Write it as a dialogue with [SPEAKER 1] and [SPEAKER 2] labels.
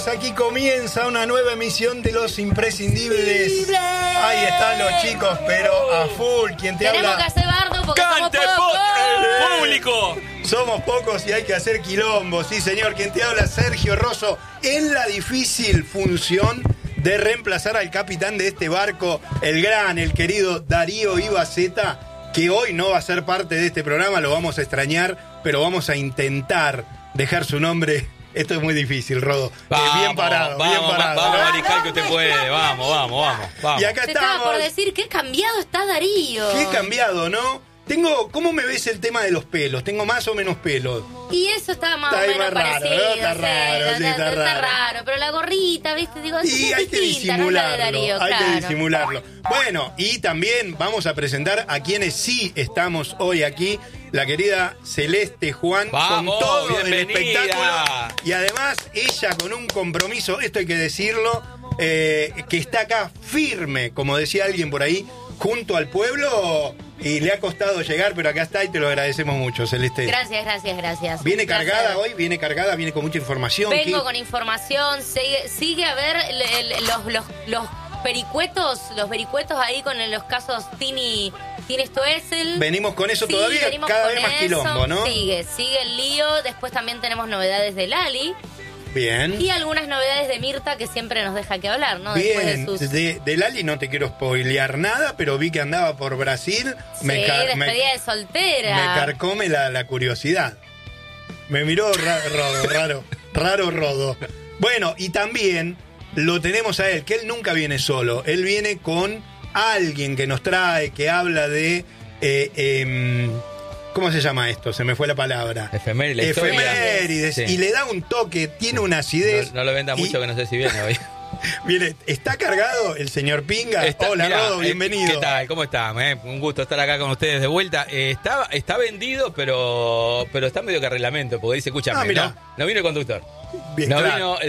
[SPEAKER 1] amigos, aquí comienza una nueva emisión de Los Imprescindibles. Ahí están los chicos, pero a full. ¿Quién te
[SPEAKER 2] Tenemos
[SPEAKER 1] habla?
[SPEAKER 2] que hacer bardo porque somos pocos.
[SPEAKER 3] ¡Público!
[SPEAKER 1] Somos pocos y hay que hacer quilombo. Sí, señor. ¿Quién te habla? Sergio Rosso. En la difícil función de reemplazar al capitán de este barco, el gran, el querido Darío Ibaceta, que hoy no va a ser parte de este programa, lo vamos a extrañar, pero vamos a intentar dejar su nombre. Esto es muy difícil, Rodo.
[SPEAKER 3] Vamos,
[SPEAKER 1] bien parado, bien parado.
[SPEAKER 3] Vamos,
[SPEAKER 1] ¿no?
[SPEAKER 3] Mariscal, que usted puede. Vamos.
[SPEAKER 1] Y acá
[SPEAKER 2] Te estaba
[SPEAKER 1] estamos.
[SPEAKER 2] por decir, qué cambiado está Darío.
[SPEAKER 1] Qué cambiado, ¿no? ¿Cómo me ves el tema de los pelos? ¿Tengo más o menos pelos?
[SPEAKER 2] Y eso está más
[SPEAKER 1] Está
[SPEAKER 2] o
[SPEAKER 1] ahí
[SPEAKER 2] menos
[SPEAKER 1] más raro,
[SPEAKER 2] parecido.
[SPEAKER 1] ¿no? Está
[SPEAKER 2] sí,
[SPEAKER 1] raro, sí, está raro.
[SPEAKER 2] Pero la gorrita, ¿viste? Digo,
[SPEAKER 1] Y
[SPEAKER 2] es
[SPEAKER 1] hay que
[SPEAKER 2] distinta, no es la de
[SPEAKER 1] disimularlo,
[SPEAKER 2] Darío,
[SPEAKER 1] hay que
[SPEAKER 2] claro.
[SPEAKER 1] disimularlo. Bueno, y también vamos a presentar a quienes sí estamos hoy aquí. La querida Celeste Juan,
[SPEAKER 3] Vamos,
[SPEAKER 1] con todo
[SPEAKER 3] bienvenida.
[SPEAKER 1] el espectáculo. Y además ella con un compromiso, esto hay que decirlo, que está acá firme, como decía alguien por ahí, junto al pueblo. Y le ha costado llegar, pero acá está y te lo agradecemos mucho, Celeste.
[SPEAKER 2] Gracias.
[SPEAKER 1] ¿Viene
[SPEAKER 2] Un placer.
[SPEAKER 1] cargada hoy? ¿Viene cargada? ¿Viene con mucha información?
[SPEAKER 2] Vengo con información, sigue a ver los vericuetos ahí con los casos Tini Stoessel.
[SPEAKER 1] Venimos con eso
[SPEAKER 2] Sí,
[SPEAKER 1] todavía,
[SPEAKER 2] venimos
[SPEAKER 1] cada
[SPEAKER 2] con
[SPEAKER 1] vez más
[SPEAKER 2] eso.
[SPEAKER 1] quilombo, ¿no?
[SPEAKER 2] Sigue el lío. Después también tenemos novedades de Lali
[SPEAKER 1] Bien.
[SPEAKER 2] y algunas novedades de Mirta que siempre nos deja que hablar, ¿no? Después
[SPEAKER 1] Bien, de Lali no te quiero spoilear nada, pero vi que andaba por Brasil.
[SPEAKER 2] despedida de soltera.
[SPEAKER 1] Me carcome la curiosidad. Me miró raro Rodo. Bueno, y también lo tenemos a él, que él nunca viene solo. Él viene con alguien que nos trae, que habla de... ¿cómo se llama esto? Se me fue la palabra. Efemérides.
[SPEAKER 3] Sí.
[SPEAKER 1] Y le da un toque, tiene una acidez.
[SPEAKER 3] No lo venda mucho, que no sé si viene hoy.
[SPEAKER 1] Viene, ¿está cargado el señor Pinga? Hola,
[SPEAKER 3] mirá,
[SPEAKER 1] Rodo, bienvenido.
[SPEAKER 3] ¿Qué tal? ¿Cómo están? Un gusto estar acá con ustedes de vuelta. Está vendido, pero está medio que a reglamento, porque dice, escúchame,
[SPEAKER 1] mirá.
[SPEAKER 3] no vino el conductor.
[SPEAKER 1] Bien,
[SPEAKER 3] No
[SPEAKER 1] claro.
[SPEAKER 3] vino